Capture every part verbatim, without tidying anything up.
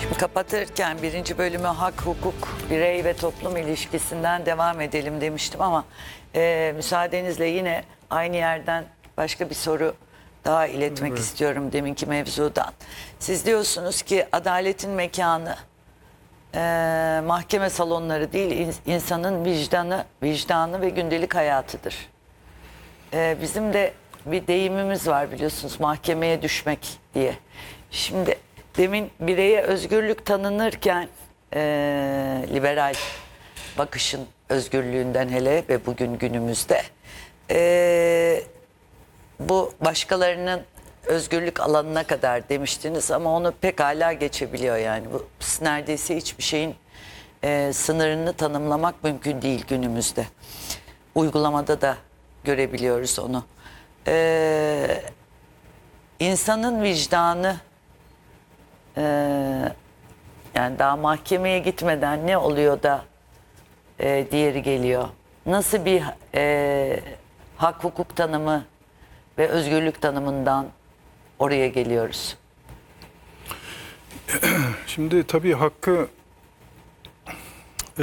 Kapatırken birinci bölümü hak, hukuk, birey ve toplum ilişkisinden devam edelim demiştim ama e, müsaadenizle yine aynı yerden başka bir soru daha iletmek evet. istiyorum deminki mevzudan. Siz diyorsunuz ki adaletin mekanı e, mahkeme salonları değil, insanın vicdanı, vicdanı ve gündelik hayatıdır. E, bizim de bir deyimimiz var biliyorsunuz, mahkemeye düşmek diye. Şimdi demin bireye özgürlük tanınırken e, liberal bakışın özgürlüğünden hele ve bugün günümüzde e, bu başkalarının özgürlük alanına kadar demiştiniz ama onu pekala geçebiliyor yani. Bu neredeyse hiçbir şeyin e, sınırını tanımlamak mümkün değil günümüzde. Uygulamada da görebiliyoruz onu. E, insanın vicdanı Ee, yani daha mahkemeye gitmeden ne oluyor da e, diğeri geliyor. Nasıl bir e, hak hukuk tanımı ve özgürlük tanımından oraya geliyoruz? Şimdi tabii hakkı e,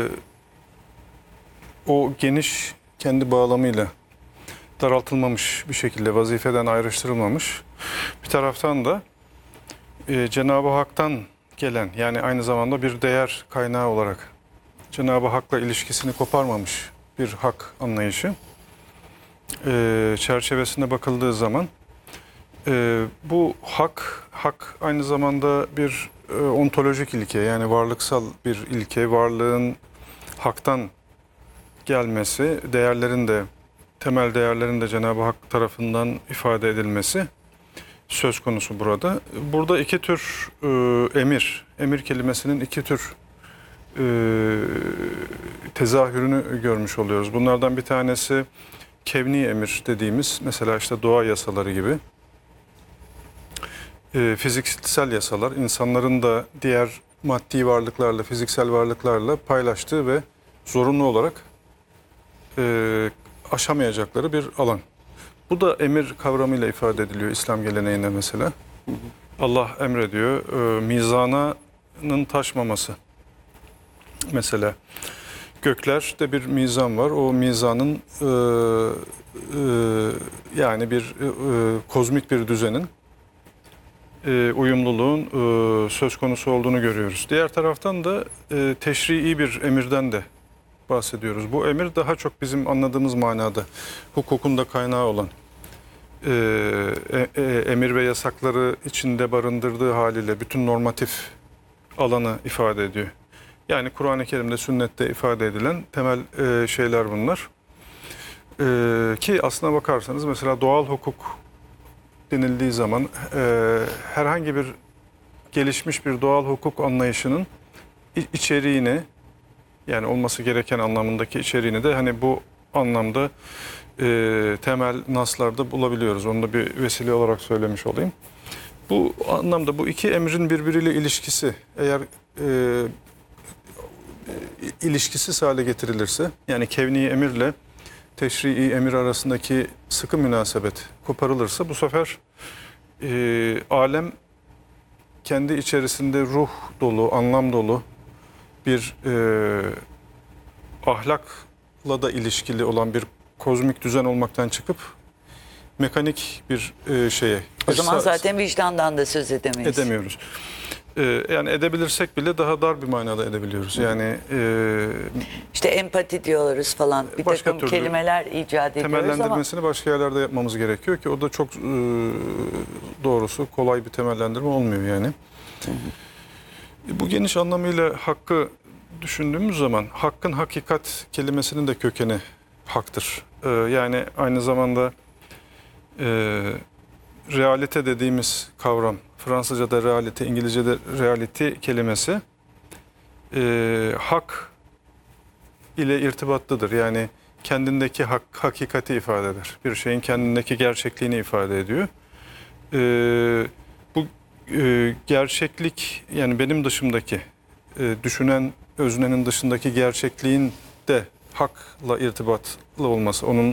o geniş kendi bağlamıyla daraltılmamış bir şekilde vazifeden ayrıştırılmamış. Bir taraftan da Ee, Cenab-ı Hak'tan gelen yani aynı zamanda bir değer kaynağı olarak Cenab-ı Hak'la ilişkisini koparmamış bir hak anlayışı ee, çerçevesinde bakıldığı zaman e, bu hak hak aynı zamanda bir e, ontolojik ilke yani varlıksal bir ilke, varlığın haktan gelmesi, değerlerin de temel değerlerin de Cenab-ı Hak tarafından ifade edilmesi söz konusu burada. Burada iki tür e, emir, emir kelimesinin iki tür e, tezahürünü görmüş oluyoruz. Bunlardan bir tanesi kevni emir dediğimiz, mesela işte doğa yasaları gibi. E, fiziksel yasalar, insanların da diğer maddi varlıklarla, fiziksel varlıklarla paylaştığı ve zorunlu olarak e, aşamayacakları bir alan. Bu da emir kavramıyla ifade ediliyor İslam geleneğinde mesela. Hı hı. Allah emrediyor, e, mizanın taşmaması. Mesela göklerde bir mizan var. O mizanın e, e, yani bir e, kozmik bir düzenin e, uyumluluğun e, söz konusu olduğunu görüyoruz. Diğer taraftan da e, teşrii bir emirden de bahsediyoruz. Bu emir daha çok bizim anladığımız manada hukukun da kaynağı olan e, e, emir ve yasakları içinde barındırdığı haliyle bütün normatif alanı ifade ediyor. Yani Kur'an-ı Kerim'de, sünnette ifade edilen temel e, şeyler bunlar. E, ki aslına bakarsanız mesela doğal hukuk denildiği zaman e, herhangi bir gelişmiş bir doğal hukuk anlayışının içeriğini, yani olması gereken anlamındaki içeriğini de hani bu anlamda e, temel naslarda bulabiliyoruz. Onu da bir vesile olarak söylemiş olayım. Bu anlamda bu iki emrin birbiriyle ilişkisi eğer e, ilişkisiz hale getirilirse, yani kevni emirle teşrii emir arasındaki sıkı münasebet koparılırsa bu sefer e, alem kendi içerisinde ruh dolu, anlam dolu bir e, ahlakla da ilişkili olan bir kozmik düzen olmaktan çıkıp mekanik bir e, şeye. O zaman zaten vicdandan da söz edemeyiz. Edemiyoruz. E, yani edebilirsek bile daha dar bir manada edebiliyoruz. Yani e, işte empati diyoruz falan. Bir takım kelimeler icat ediyoruz ama temellendirmesini başka yerlerde yapmamız gerekiyor ki o da çok e, doğrusu kolay bir temellendirme olmuyor yani. Hı hı. Bu geniş anlamıyla hakkı düşündüğümüz zaman hakkın hakikat kelimesinin de kökeni haktır. Ee, yani aynı zamanda e, realite dediğimiz kavram, Fransızca'da realite, İngilizce'de reality kelimesi e, hak ile irtibatlıdır. Yani kendindeki hak, hakikati ifade eder. Bir şeyin kendindeki gerçekliğini ifade ediyor. E, bu e, gerçeklik, yani benim dışımdaki e, düşünen öznenin dışındaki gerçekliğin de hakla irtibatlı olması, onun